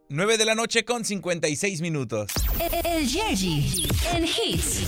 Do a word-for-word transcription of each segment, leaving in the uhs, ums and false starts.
nueve de la noche con cincuenta y seis minutos. El Yergy en Hits.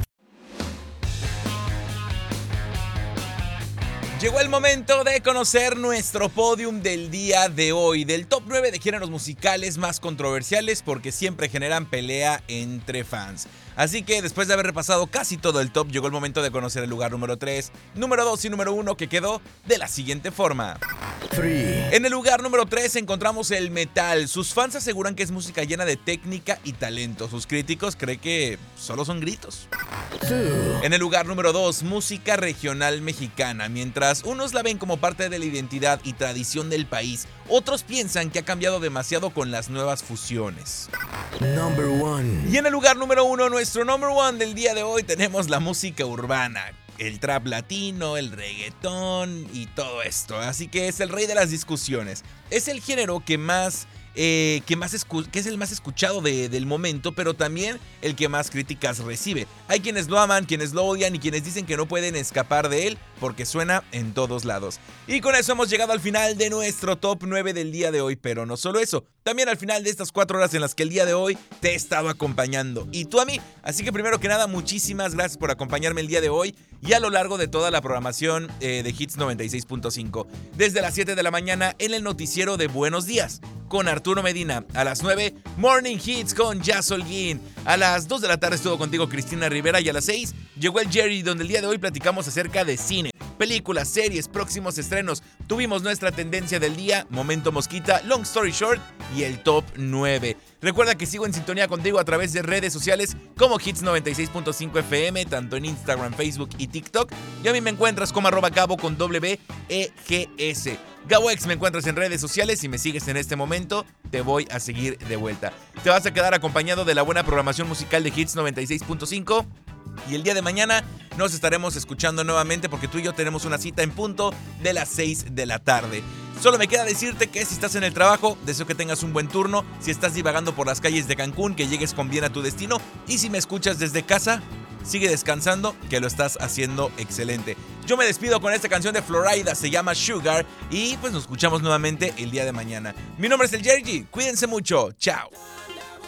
Llegó el momento de conocer nuestro podium del día de hoy, del top nueve de géneros musicales más controversiales porque siempre generan pelea entre fans. Así que después de haber repasado casi todo el top, llegó el momento de conocer el lugar número tres, número dos y número uno, que quedó de la siguiente forma. tres. En el lugar número tres encontramos el metal. Sus fans aseguran que es música llena de técnica y talento. Sus críticos creen que solo son gritos. dos. En el lugar número dos, música regional mexicana. Mientras unos la ven como parte de la identidad y tradición del país, otros piensan que ha cambiado demasiado con las nuevas fusiones. Number one. Y en el lugar número uno, nuestro number one del día de hoy, tenemos la música urbana. El trap latino, el reggaetón y todo esto. Así que es el rey de las discusiones. Es el género que más... Eh, que, más escu- que es el más escuchado de, del momento, pero también el que más críticas recibe. Hay quienes lo aman, quienes lo odian y quienes dicen que no pueden escapar de él porque suena en todos lados. Y con eso hemos llegado al final de nuestro top nueve del día de hoy, pero no solo eso, también al final de estas cuatro horas en las que el día de hoy te he estado acompañando y tú a mí. Así que primero que nada, muchísimas gracias por acompañarme el día de hoy y a lo largo de toda la programación eh, de Hits noventa y seis punto cinco. Desde las siete de la mañana en el noticiero de Buenos Días con Arturo Medina. A las nueve, Morning Hits con Jazz Holguín. A las dos de la tarde estuvo contigo Cristina Rivera y a las seis llegó el Jerry, donde el día de hoy platicamos acerca de cine, películas, series, próximos estrenos. Tuvimos nuestra tendencia del día, Momento Mosquita, Long Story Short y el top nueve. Recuerda que sigo en sintonía contigo a través de redes sociales como Hits noventa y seis punto cinco F M, tanto en Instagram, Facebook y TikTok. Y a mí me encuentras como arroba Gabo con W E G S. GaboX me encuentras en redes sociales. Si me sigues en este momento, te voy a seguir de vuelta. Te vas a quedar acompañado de la buena programación musical de Hits noventa y seis punto cinco. Y el día de mañana nos estaremos escuchando nuevamente porque tú y yo tenemos una cita en punto de las seis de la tarde. Solo me queda decirte que si estás en el trabajo, deseo que tengas un buen turno. Si estás divagando por las calles de Cancún, que llegues con bien a tu destino. Y si me escuchas desde casa, sigue descansando, que lo estás haciendo excelente. Yo me despido con esta canción de Florida, se llama Sugar. Y pues nos escuchamos nuevamente el día de mañana. Mi nombre es el Jergy, cuídense mucho, chao.